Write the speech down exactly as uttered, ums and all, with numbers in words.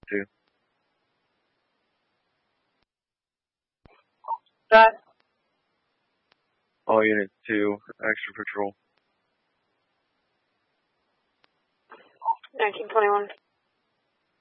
two. That. All units two, extra patrol. nineteen twenty-one.